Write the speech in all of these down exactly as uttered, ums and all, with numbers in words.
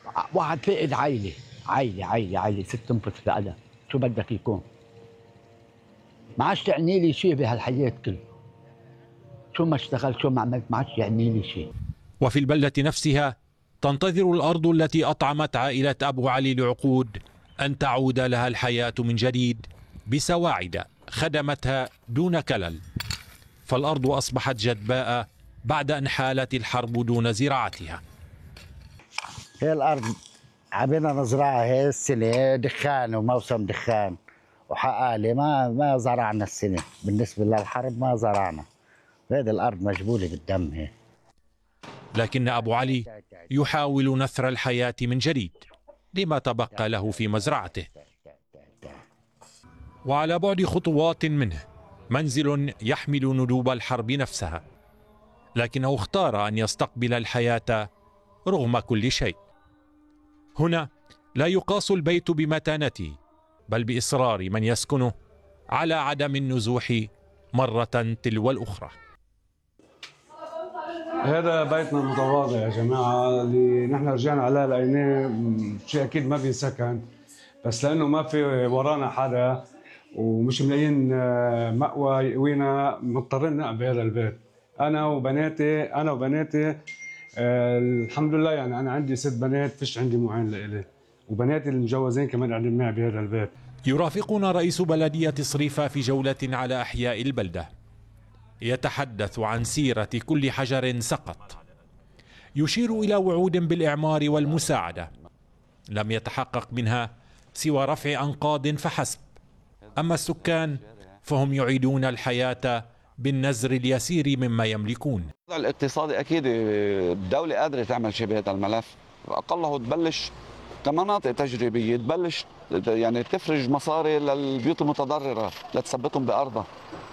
واحد فقد عائلة عائلة عائلة عائلة ست تنفس فقدها، شو بدك يكون؟ ما عادش تعني لي شيء بهالحياة كله، شو ما اشتغلت شو ما عملت ما عادش يعني لي شيء. وفي البلدة نفسها تنتظر الأرض التي أطعمت عائلة أبو علي لعقود أن تعود لها الحياة من جديد بسواعد خدمتها دون كلل، فالأرض أصبحت جدباء بعد أن حالت الحرب دون زراعتها. هي الأرض عبينا نزرعها هي السنة دخان وموسم دخان وحقالي ما ما زرعنا السنة، بالنسبة للحرب ما زرعنا، هذه الأرض مجبولة بالدم هي. لكن أبو علي يحاول نثر الحياة من جديد لما تبقى له في مزرعته، وعلى بعد خطوات منه منزل يحمل ندوب الحرب نفسها، لكنه اختار أن يستقبل الحياة رغم كل شيء. هنا لا يقاس البيت بمتانته بل بإصرار من يسكنه على عدم النزوح مرة تلو الأخرى. هذا بيتنا المتواضع يا جماعة اللي نحن رجعنا عليه لقيناه شيء أكيد ما بينسكن، بس لأنه ما في ورانا حدا ومش ملاقيين مأوى يقوينا مضطرين نقعد بهذا البيت. أنا وبناتي أنا وبناتي آه الحمد لله، يعني أنا عندي ست بنات فيش عندي معين لإلي، وبناتي المجوزين كمان قاعدين معي بهذا البيت. يرافقنا رئيس بلدية صريفة في جولة على أحياء البلدة، يتحدث عن سيرة كل حجر سقط، يشير إلى وعود بالإعمار والمساعدة لم يتحقق منها سوى رفع أنقاض فحسب، أما السكان فهم يعيدون الحياة بالنزر اليسير مما يملكون. الاقتصادي أكيد الدولة قادرة تعمل شيء بهذا الملف، أقله تبلش كمناطق تجريبية تبلش يعني تفرج مصاري للبيوت المتضررة لتثبتهم بأرضها،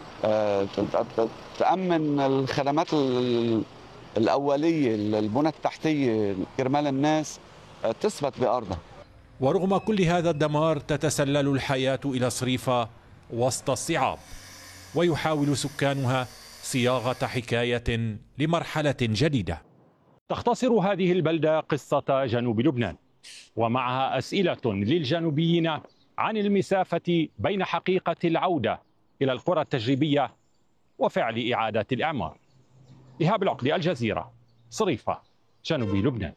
تأمن الخدمات الأولية البنى التحتية كرمال الناس تثبت بأرضها. ورغم كل هذا الدمار تتسلل الحياة إلى صريفة وسط الصعاب، ويحاول سكانها صياغة حكاية لمرحلة جديدة. تختصر هذه البلدة قصة جنوب لبنان، ومعها أسئلة للجنوبيين عن المسافة بين حقيقة العودة إلى القرى التجريبية وفعل إعادة الإعمار. إيهاب العقدي، الجزيرة، صريفة، جنوب لبنان.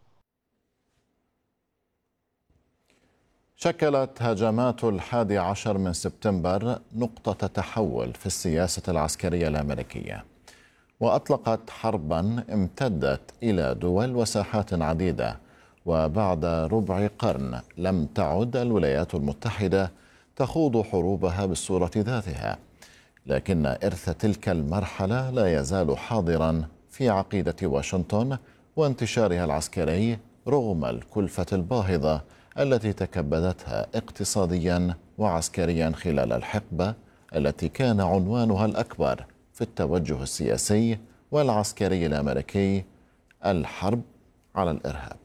شكلت هجمات الحادي عشر من سبتمبر نقطة تحول في السياسة العسكرية الأمريكية، وأطلقت حربا امتدت إلى دول وساحات عديدة، وبعد ربع قرن لم تعد الولايات المتحدة تخوض حروبها بالصورة ذاتها، لكن إرث تلك المرحلة لا يزال حاضرا في عقيدة واشنطن وانتشارها العسكري رغم الكلفة الباهظة التي تكبدتها اقتصاديا وعسكريا خلال الحقبة التي كان عنوانها الأكبر في التوجه السياسي والعسكري الأمريكي: الحرب على الإرهاب.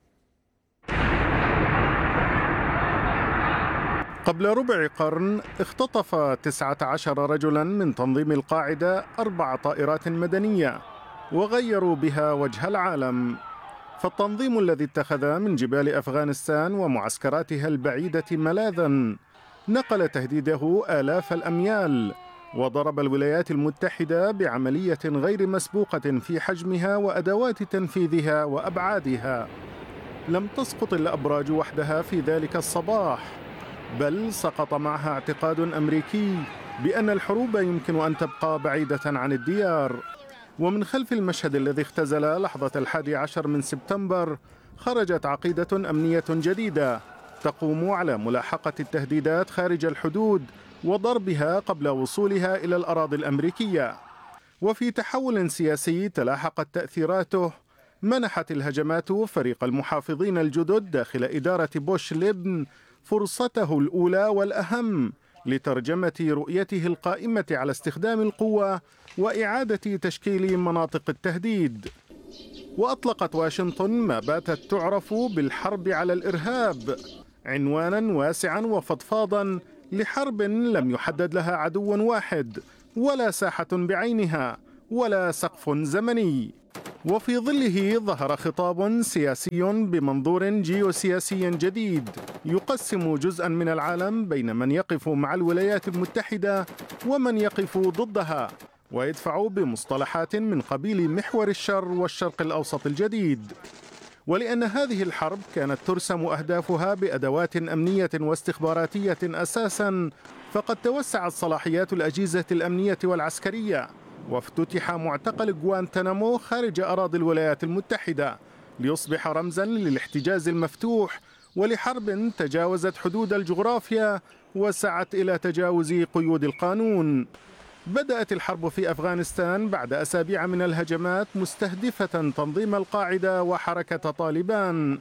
قبل ربع قرن اختطف تسعة عشر رجلا من تنظيم القاعدة أربع طائرات مدنية وغيروا بها وجه العالم. فالتنظيم الذي اتخذ من جبال أفغانستان ومعسكراتها البعيدة ملاذا نقل تهديده آلاف الأميال، وضرب الولايات المتحدة بعملية غير مسبوقة في حجمها وأدوات تنفيذها وأبعادها. لم تسقط الأبراج وحدها في ذلك الصباح، بل سقط معها اعتقاد أمريكي بأن الحروب يمكن أن تبقى بعيدة عن الديار. ومن خلف المشهد الذي اختزل لحظة الحادي عشر من سبتمبر خرجت عقيدة أمنية جديدة تقوم على ملاحقة التهديدات خارج الحدود وضربها قبل وصولها إلى الأراضي الأمريكية. وفي تحول سياسي تلاحقت تأثيراته منحت الهجمات فريق المحافظين الجدد داخل إدارة بوش ليبن فرصته الأولى والأهم لترجمة رؤيته القائمة على استخدام القوة وإعادة تشكيل مناطق التهديد. وأطلقت واشنطن ما باتت تعرف بالحرب على الإرهاب، عنوانا واسعا وفضفاضا لحرب لم يحدد لها عدو واحد ولا ساحة بعينها ولا سقف زمني. وفي ظله ظهر خطاب سياسي بمنظور جيوسياسي جديد يقسم جزءا من العالم بين من يقف مع الولايات المتحدة ومن يقف ضدها، ويدفع بمصطلحات من قبيل محور الشر والشرق الأوسط الجديد. ولأن هذه الحرب كانت ترسم أهدافها بأدوات أمنية واستخباراتية أساساً، فقد توسعت صلاحيات الأجهزة الأمنية والعسكرية، وافتتح معتقل غوانتنامو خارج أراضي الولايات المتحدة ليصبح رمزاً للاحتجاز المفتوح ولحرب تجاوزت حدود الجغرافيا وسعت إلى تجاوز قيود القانون. بدأت الحرب في أفغانستان بعد أسابيع من الهجمات مستهدفة تنظيم القاعدة وحركة طالبان،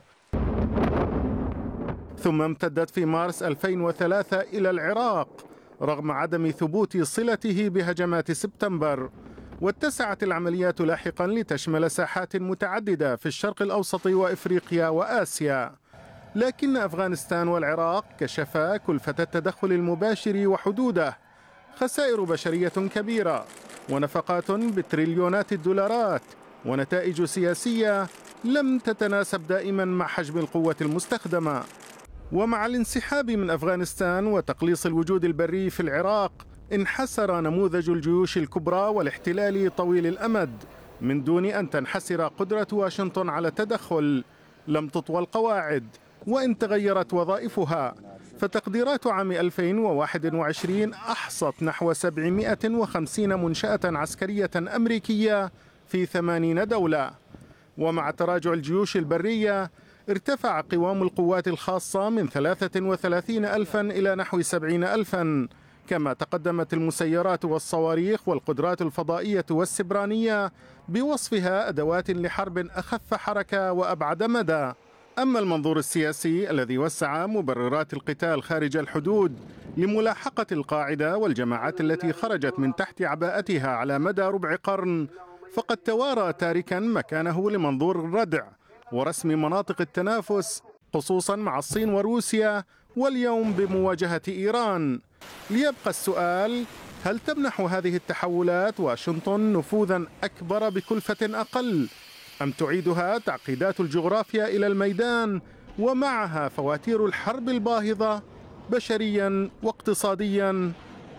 ثم امتدت في مارس ألفين وثلاثة إلى العراق رغم عدم ثبوت صلته بهجمات سبتمبر، واتسعت العمليات لاحقا لتشمل ساحات متعددة في الشرق الأوسط وإفريقيا وآسيا. لكن أفغانستان والعراق كشفا كلفة التدخل المباشر وحدوده، خسائر بشرية كبيرة ونفقات بتريليونات الدولارات ونتائج سياسية لم تتناسب دائما مع حجم القوة المستخدمة. ومع الانسحاب من أفغانستان وتقليص الوجود البري في العراق، انحسر نموذج الجيوش الكبرى والاحتلال طويل الأمد من دون أن تنحسر قدرة واشنطن على التدخل. لم تطوى القواعد وإن تغيرت وظائفها، فتقديرات عام ألفين وواحد وعشرين أحصت نحو سبعمائة وخمسين منشأة عسكرية أمريكية في ثمانين دولة. ومع تراجع الجيوش البرية ارتفع قوام القوات الخاصة من ثلاثة وثلاثين ألفا إلى نحو سبعين ألفا، كما تقدمت المسيرات والصواريخ والقدرات الفضائية والسبرانية بوصفها أدوات لحرب أخف حركة وأبعد مدى. أما المنظور السياسي الذي وسع مبررات القتال خارج الحدود لملاحقة القاعدة والجماعات التي خرجت من تحت عباءتها على مدى ربع قرن، فقد توارى تاركا مكانه لمنظور الردع ورسم مناطق التنافس، خصوصا مع الصين وروسيا واليوم بمواجهة إيران. ليبقى السؤال: هل تمنح هذه التحولات واشنطن نفوذا أكبر بكلفة أقل، أم تعيدها تعقيدات الجغرافيا إلى الميدان ومعها فواتير الحرب الباهظة بشريا واقتصاديا؟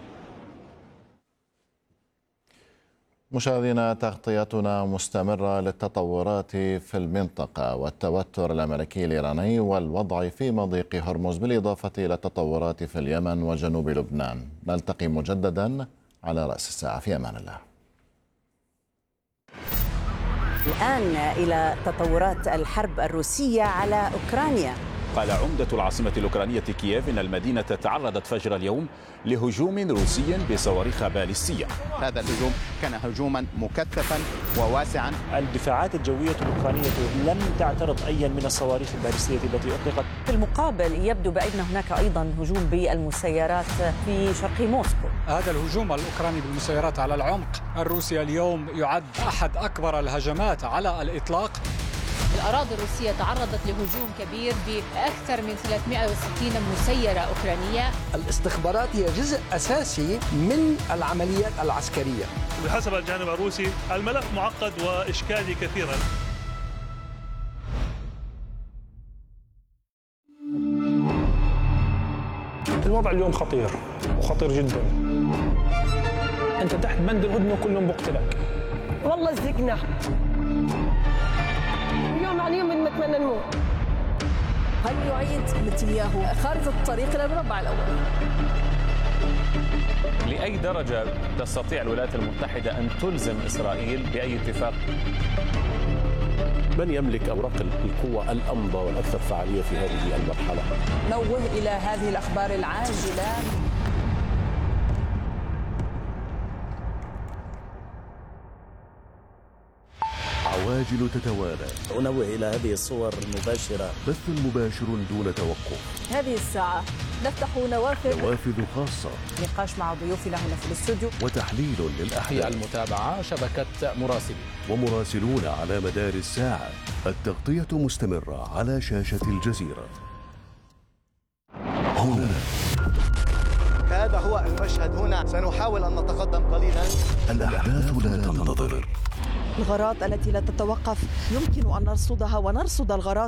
مشاهدينا، تغطيتنا مستمرة للتطورات في المنطقة والتوتر الأمريكي الإيراني والوضع في مضيق هرمز، بالإضافة إلى التطورات في اليمن وجنوب لبنان. نلتقي مجددا على رأس الساعة، في أمان الله. الآن إلى تطورات الحرب الروسية على أوكرانيا. قال عمدة العاصمة الأوكرانية كييف إن المدينة تعرضت فجر اليوم لهجوم روسي بصواريخ باليستية. هذا الهجوم كان هجوما مكثفا وواسعا. الدفاعات الجوية الأوكرانية لم تعترض أي من الصواريخ الباليستية التي أطلقت. في المقابل يبدو بأن هناك أيضا هجوم بالمسيرات في شرق موسكو. هذا الهجوم الأوكراني بالمسيرات على العمق الروسي اليوم يعد أحد أكبر الهجمات على الإطلاق. الأراضي الروسية تعرضت لهجوم كبير بأكثر من ثلاثمائة وستين مسيرة أوكرانية. الاستخبارات هي جزء أساسي من العمليات العسكرية. بحسب الجانب الروسي الملف معقد وإشكالي كثيرا. الوضع اليوم خطير وخطير جدا. أنت تحت بند الهدنة وكلهم بقتلك. والله زقنا يوم عن يوم نتمنى نموت. هل يعيد نتنياهو خارطة الطريق إلى المربع الأول؟ لأي درجة تستطيع الولايات المتحدة أن تلزم إسرائيل بأي اتفاق؟ من يملك أوراق القوة الأمضى والأكثر فعالية في هذه المرحلة؟ نوه إلى هذه الأخبار العاجلة. عواجل تتوالى. أنوه إلى هذه الصور المباشرة. بث مباشر دون توقف. هذه الساعة نفتح نوافذ نوافذ خاصة. نقاش مع ضيوفنا هنا في الاستوديو. وتحليل للأحداث. المتابعة شبكة مراسلين. ومراسلون على مدار الساعة. التغطية مستمرة على شاشة الجزيرة. هنا هذا هو المشهد. هنا سنحاول أن نتقدم قليلا. الأحداث لا تنتظر. الغارات التي لا تتوقف يمكن أن نرصدها ونرصد الغارات